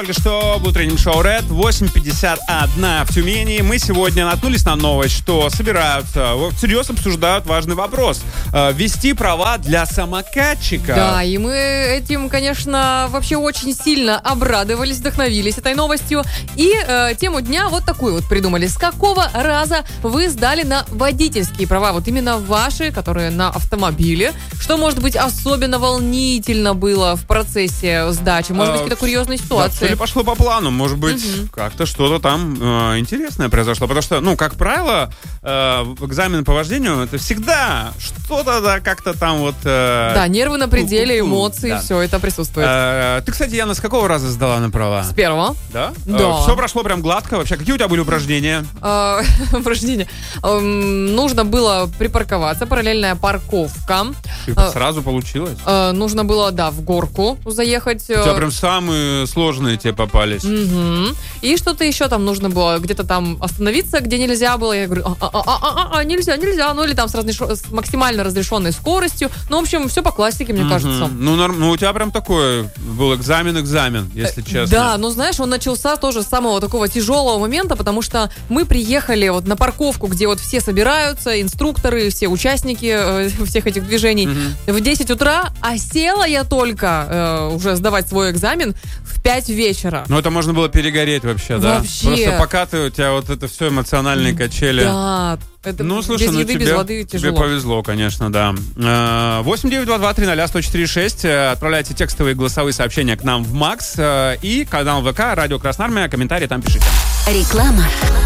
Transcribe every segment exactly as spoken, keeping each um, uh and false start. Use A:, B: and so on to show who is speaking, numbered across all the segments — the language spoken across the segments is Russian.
A: Только что в утреннем шоу Red восемь пятьдесят один в Тюмени. Мы сегодня наткнулись на новость, что собираются, всерьез обсуждают важный вопрос. Ввести права для самокатчика.
B: Да, и мы этим, конечно, вообще очень сильно обрадовались, вдохновились этой новостью. И э, тему дня вот такую вот придумали. С какого раза вы сдали на водительские права? Вот именно ваши, которые на автомобиле. Что, может быть, особенно волнительно было в процессе сдачи? Может быть, какие-то курьезные ситуации?
A: Или пошло по плану, может быть, угу. как-то что-то там э, интересное произошло. Потому что, ну, как правило, э, экзамен по вождению это всегда что-то, да, как-то там вот... Э,
B: да, нервы на пределе, эмоции, да. Все это присутствует.
A: Э, ты, кстати, Яна, с какого раза сдала на права?
B: С первого.
A: Да?
B: Да.
A: Э, все прошло прям гладко вообще. Какие у тебя были упражнения?
B: Упражнения. Нужно было припарковаться, параллельная парковка.
A: Сразу получилось?
B: Нужно было, да, в горку заехать.
A: У тебя прям самые сложные тебе попались.
B: Угу. И что-то еще там нужно было, где-то там остановиться, где нельзя было. Я говорю, а-а-а-а-а, нельзя, нельзя. Ну или там с, разреш... с максимально разрешенной скоростью. Ну, в общем, все по классике, мне угу. кажется.
A: Ну, норм... ну, у тебя прям такой был экзамен-экзамен, если честно.
B: Да, ну, знаешь, он начался тоже с самого такого тяжелого момента, потому что мы приехали вот на парковку, где вот все собираются, инструкторы, все участники э, всех этих движений. Угу. В десять утра, а села я только э, уже сдавать свой экзамен в пять вечера.
A: Ну, это можно было перегореть вообще, да?
B: Вообще.
A: Просто пока ты, у тебя вот это все эмоциональные качели.
B: Да. Это
A: ну, слушай,
B: без
A: ну,
B: еды,
A: тебе,
B: без воды тяжело.
A: Тебе повезло, конечно, да. восемь девять два два три ноль сто четыре шесть. Отправляйте текстовые голосовые сообщения к нам в Макс. И канал ВК, Радио Красноармия. Комментарии там пишите.
C: Реклама.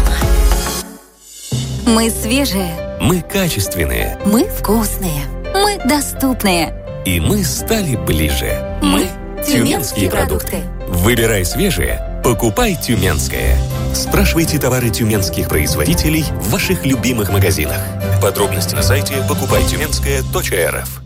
C: Мы свежие.
D: Мы качественные.
C: Мы вкусные. Мы доступные.
D: И мы стали ближе.
C: Мы тюменские продукты.
D: Выбирай свежее, покупай тюменское. Спрашивайте товары тюменских производителей в ваших любимых магазинах. Подробности на сайте покупай тюменское точка эр эф.